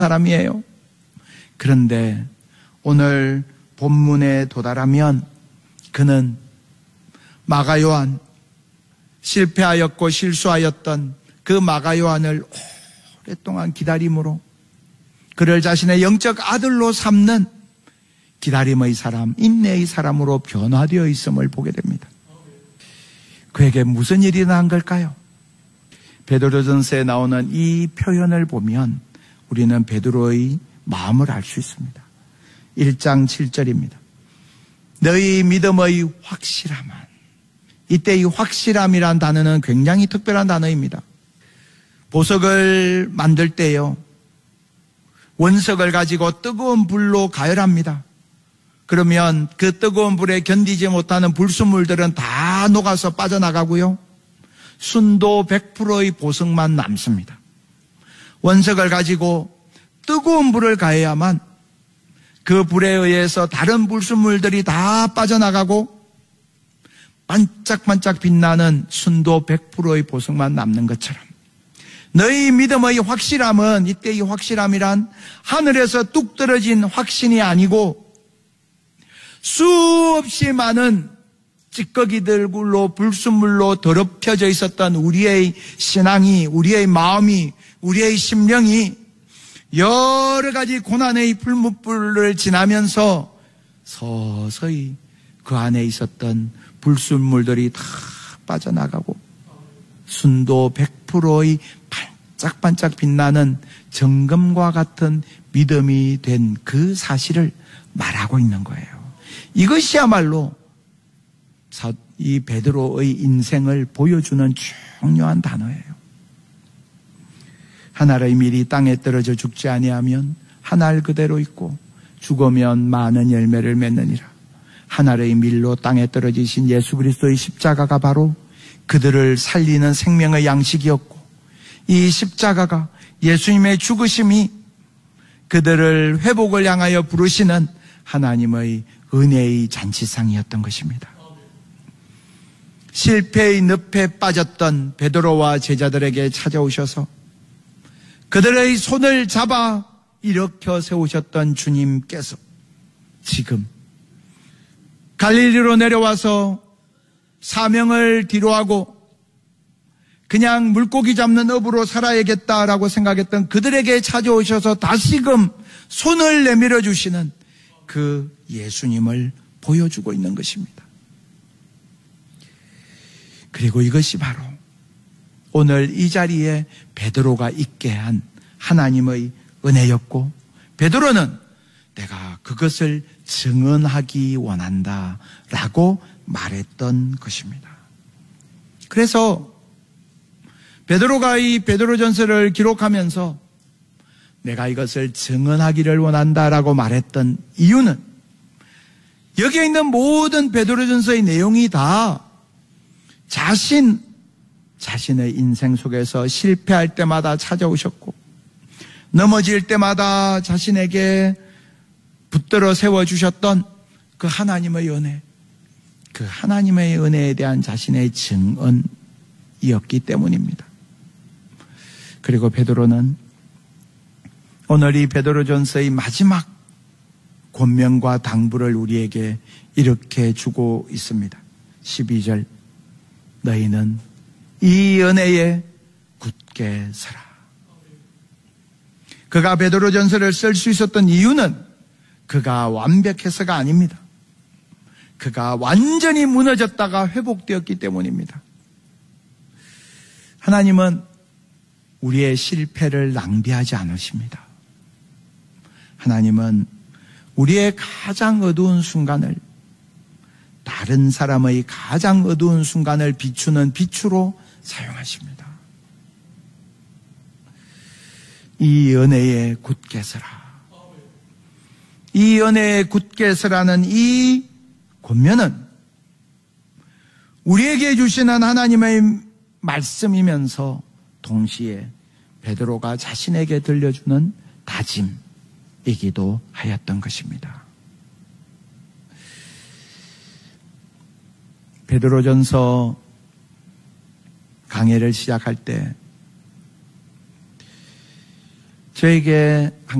사람이에요. 그런데 오늘 본문에 도달하면 그는 마가요한, 실패하였고 실수하였던 그 마가요한을 오랫동안 기다림으로 그를 자신의 영적 아들로 삼는 기다림의 사람, 인내의 사람으로 변화되어 있음을 보게 됩니다. 그에게 무슨 일이 일어난 걸까요? 베드로전서에 나오는 이 표현을 보면 우리는 베드로의 마음을 알 수 있습니다. 1장 7절입니다. 너희 믿음의 확실함은, 이때 이 확실함이란 단어는 굉장히 특별한 단어입니다. 보석을 만들 때요, 원석을 가지고 뜨거운 불로 가열합니다. 그러면 그 뜨거운 불에 견디지 못하는 불순물들은 다 녹아서 빠져나가고요, 순도 100%의 보석만 남습니다. 원석을 가지고 뜨거운 불을 가해야만 그 불에 의해서 다른 불순물들이 다 빠져나가고 반짝반짝 빛나는 순도 100%의 보석만 남는 것처럼, 너희 믿음의 확실함은, 이때 이 확실함이란 하늘에서 뚝 떨어진 확신이 아니고 수없이 많은 찌꺼기들로, 불순물로 더럽혀져 있었던 우리의 신앙이, 우리의 마음이, 우리의 심령이 여러 가지 고난의 풀무불을 지나면서 서서히 그 안에 있었던 불순물들이 다 빠져나가고 순도 100%의 반짝반짝 빛나는 정금과 같은 믿음이 된 그 사실을 말하고 있는 거예요. 이것이야말로 이 베드로의 인생을 보여주는 중요한 단어예요. 한 알의 밀이 땅에 떨어져 죽지 아니하면 한 알 그대로 있고 죽으면 많은 열매를 맺느니라. 한 알의 밀로 땅에 떨어지신 예수 그리스도의 십자가가 바로 그들을 살리는 생명의 양식이었고, 이 십자가가, 예수님의 죽으심이 그들을 회복을 향하여 부르시는 하나님의 은혜의 잔치상이었던 것입니다. 실패의 늪에 빠졌던 베드로와 제자들에게 찾아오셔서 그들의 손을 잡아 일으켜 세우셨던 주님께서 지금 갈릴리로 내려와서 사명을 뒤로하고 그냥 물고기 잡는 업으로 살아야겠다라고 생각했던 그들에게 찾아오셔서 다시금 손을 내밀어 주시는 그 예수님을 보여주고 있는 것입니다. 그리고 이것이 바로 오늘 이 자리에 베드로가 있게 한 하나님의 은혜였고, 베드로는 내가 그것을 증언하기 원한다 라고 말했던 것입니다. 그래서 베드로가 이 베드로전서를 기록하면서 내가 이것을 증언하기를 원한다라고 말했던 이유는, 여기에 있는 모든 베드로전서의 내용이 다 자신의 인생 속에서 실패할 때마다 찾아오셨고, 넘어질 때마다 자신에게 붙들어 세워주셨던 그 하나님의 은혜, 그 하나님의 은혜에 대한 자신의 증언이었기 때문입니다. 그리고 베드로는 오늘 이 베드로전서의 마지막 권면과 당부를 우리에게 이렇게 주고 있습니다. 12절, 너희는 이 은혜에 굳게 서라. 그가 베드로전서를 쓸 수 있었던 이유는 그가 완벽해서가 아닙니다. 그가 완전히 무너졌다가 회복되었기 때문입니다. 하나님은 우리의 실패를 낭비하지 않으십니다. 하나님은 우리의 가장 어두운 순간을, 다른 사람의 가장 어두운 순간을 비추는 빛으로 사용하십니다. 이 은혜에 굳게 서라. 이 은혜에 굳게 서라는 이 권면은 우리에게 주시는 하나님의 말씀이면서 동시에 베드로가 자신에게 들려주는 다짐이기도 하였던 것입니다. 베드로전서 강해를 시작할 때 저에게